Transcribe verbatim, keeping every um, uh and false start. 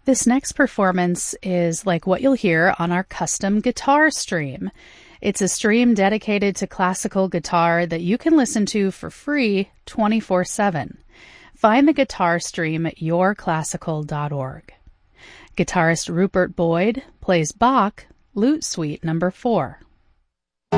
This next performance is like what you'll hear on our custom guitar stream. It's a stream dedicated to classical guitar that you can listen to for free twenty-four seven. Find the guitar stream at your classical dot org. Guitarist Rupert Boyd plays Bach, Lute Suite number four.